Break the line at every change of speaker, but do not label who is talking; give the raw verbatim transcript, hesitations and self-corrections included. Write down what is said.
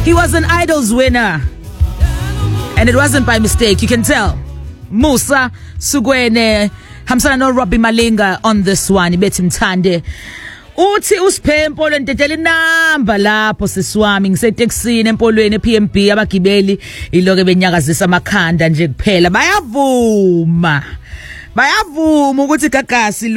He was an Idols winner. And it wasn't by mistake, you can tell. Musa Sugwene Hamsana no Robbie Malinga on this one. Ibethi Mthande. Uthi usiphe empolo ntetela inamba lapho siswami ngiseteksini empolweni P M B abagibeli iloke benyakazisa amakhanda nje kuphela bayavuma bayavuma ukuthi gagasi